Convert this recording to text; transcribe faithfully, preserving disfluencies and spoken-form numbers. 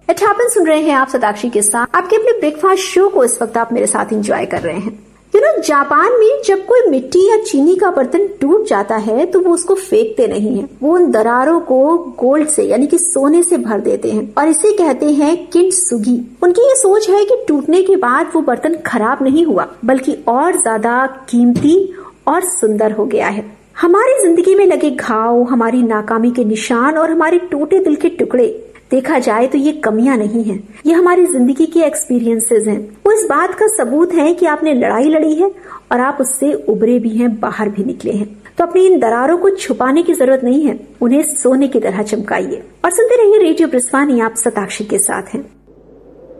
It happens सुन रहे हैं आप शताक्षी के साथ, आपके अपने ब्रेकफास्ट शो को इस वक्त आप मेरे साथ एंजॉय कर रहे हैं। यू नो, जापान में जब कोई मिट्टी या चीनी का बर्तन टूट जाता है तो वो उसको फेंकते नहीं है, वो उन दरारों को गोल्ड से यानी कि सोने से भर देते हैं और इसे कहते हैं किंटसुगी। उनकी ये सोच है कि टूटने के बाद वो बर्तन खराब नहीं हुआ बल्कि और ज्यादा कीमती और सुंदर हो गया है। हमारी जिंदगी में लगे घाव, हमारी नाकामी के निशान और हमारे टूटे दिल के टुकड़े, देखा जाए तो ये कमियां नहीं हैं, ये हमारी जिंदगी के एक्सपीरियंसेस हैं। वो इस बात का सबूत है कि आपने लड़ाई लड़ी है और आप उससे उबरे भी हैं, बाहर भी निकले हैं। तो अपनी इन दरारों को छुपाने की जरूरत नहीं है, उन्हें सोने की तरह चमकाइए और सुनते रहिए रेडियो ब्रिस्वानी, आप शताक्षी के साथ हैं।